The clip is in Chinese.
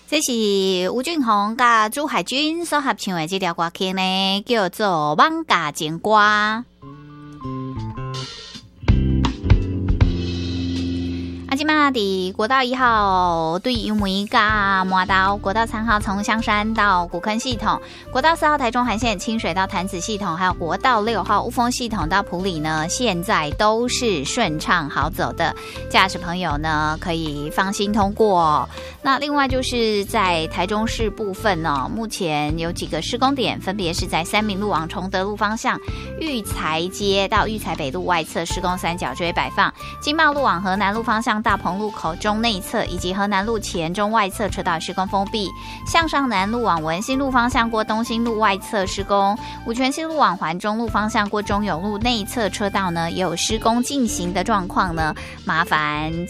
这是吴俊宏甲朱海军所合唱的这条歌曲呢，叫做《艋舺情歌》。今嘛伫国道1号对油门甲麻道，国道3号从香山到古坑系统，国道4号台中环线清水到潭子系统，还有国道6号雾峰系统到埔里呢，现在都是顺畅好走的，驾驶朋友呢可以放心通过。那另外就是在台中市部分呢，目前有几个施工点，分别是在三民路往崇德路方向，育才街到育才北路外侧施工三角锥摆放，经贸路往河南路方向大鹏路口中内侧以及河南路前中外侧车道施工封闭，向上南路往文心路方向过东兴路外侧施工，五权西路往环中路方向过中永路内侧车道呢也有施工进行的状况呢，麻烦